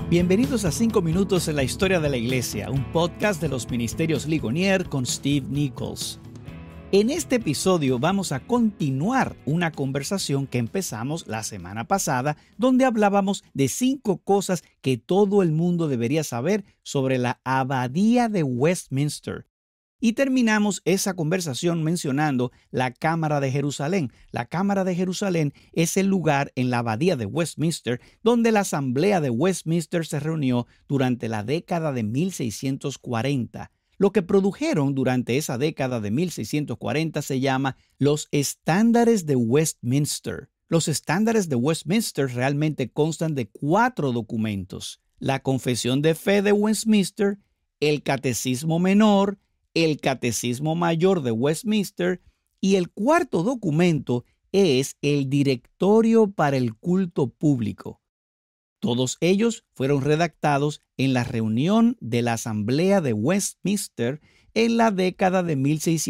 Bienvenidos a 5 minutos en la historia de la iglesia, un podcast de los Ministerios Ligonier con Steve Nichols. En este episodio vamos a continuar una conversación que empezamos la semana pasada, donde hablábamos de 5 cosas que todo el mundo debería saber sobre la Abadía de Westminster. Y terminamos esa conversación mencionando la Cámara de Jerusalén. La Cámara de Jerusalén es el lugar en la Abadía de Westminster donde la Asamblea de Westminster se reunió durante la década de 1640. Lo que produjeron durante esa década de 1640 se llama los Estándares de Westminster. Los Estándares de Westminster realmente constan de 4 documentos: la Confesión de Fe de Westminster, el Catecismo Menor, el Catecismo Mayor de Westminster y el 4º documento es el Directorio para el Culto Público. Todos ellos fueron redactados en la reunión de la Asamblea de Westminster en la década de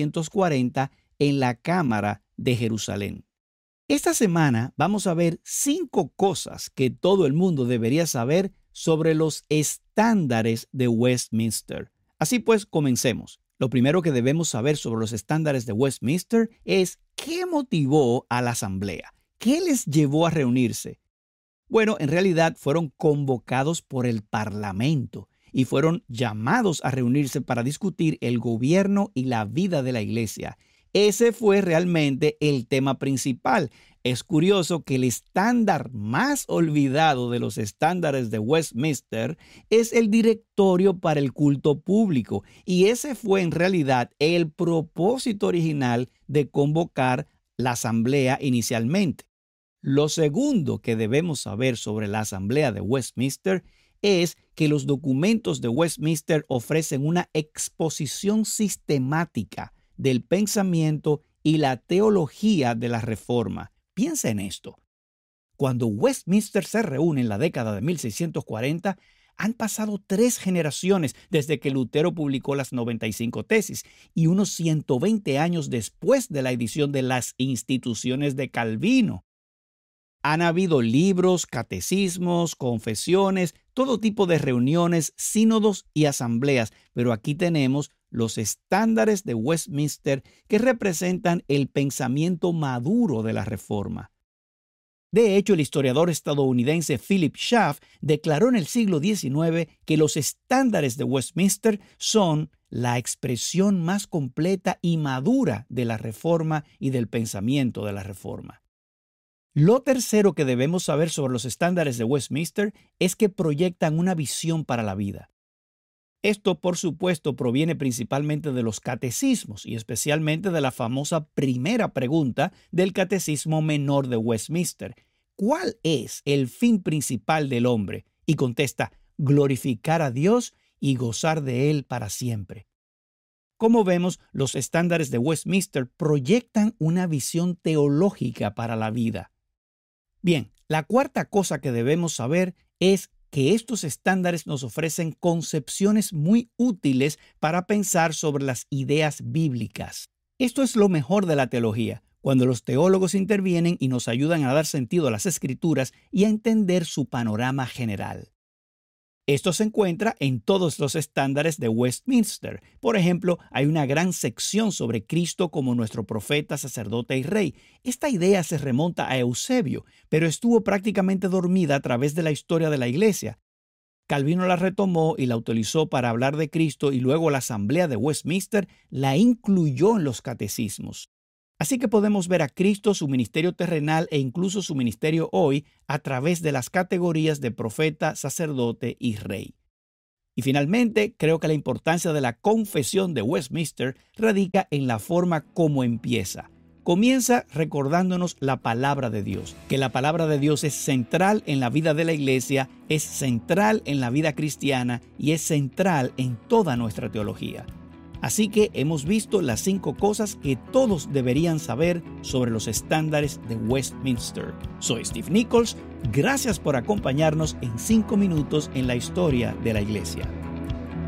1640 en la Cámara de Jerusalén. Esta semana vamos a ver 5 cosas que todo el mundo debería saber sobre los estándares de Westminster. Así pues, comencemos. Lo primero que debemos saber sobre los estándares de Westminster es qué motivó a la Asamblea, qué les llevó a reunirse. Bueno, en realidad fueron convocados por el Parlamento y fueron llamados a reunirse para discutir el gobierno y la vida de la iglesia. Ese fue realmente el tema principal. Es curioso que el estándar más olvidado de los estándares de Westminster es el Directorio para el Culto Público, y ese fue en realidad el propósito original de convocar la asamblea inicialmente. Lo segundo que debemos saber sobre la asamblea de Westminster es que los documentos de Westminster ofrecen una exposición sistemática del pensamiento y la teología de la Reforma. Piensa en esto. Cuando Westminster se reúne en la década de 1640, han pasado 3 generaciones desde que Lutero publicó las 95 tesis y unos 120 años después de la edición de las Instituciones de Calvino. Han habido libros, catecismos, confesiones, todo tipo de reuniones, sínodos y asambleas, pero aquí tenemos los estándares de Westminster que representan el pensamiento maduro de la Reforma. De hecho, el historiador estadounidense Philip Schaff declaró en el siglo XIX que los estándares de Westminster son la expresión más completa y madura de la Reforma y del pensamiento de la Reforma. Lo tercero que debemos saber sobre los estándares de Westminster es que proyectan una visión para la vida. Esto, por supuesto, proviene principalmente de los catecismos y especialmente de la famosa primera pregunta del Catecismo Menor de Westminster. ¿Cuál es el fin principal del hombre? Y contesta: glorificar a Dios y gozar de Él para siempre. Como vemos, los estándares de Westminster proyectan una visión teológica para la vida. Bien, la cuarta cosa que debemos saber es que estos estándares nos ofrecen concepciones muy útiles para pensar sobre las ideas bíblicas. Esto es lo mejor de la teología, cuando los teólogos intervienen y nos ayudan a dar sentido a las Escrituras y a entender su panorama general. Esto se encuentra en todos los estándares de Westminster. Por ejemplo, hay una gran sección sobre Cristo como nuestro profeta, sacerdote y rey. Esta idea se remonta a Eusebio, pero estuvo prácticamente dormida a través de la historia de la Iglesia. Calvino la retomó y la utilizó para hablar de Cristo y luego la Asamblea de Westminster la incluyó en los catecismos. Así que podemos ver a Cristo, su ministerio terrenal e incluso su ministerio hoy a través de las categorías de profeta, sacerdote y rey. Y finalmente, creo que la importancia de la confesión de Westminster radica en la forma como empieza. Comienza recordándonos la palabra de Dios, que la palabra de Dios es central en la vida de la iglesia, es central en la vida cristiana y es central en toda nuestra teología. Así que hemos visto las 5 cosas que todos deberían saber sobre los estándares de Westminster. Soy Steve Nichols. Gracias por acompañarnos en 5 minutos en la historia de la iglesia.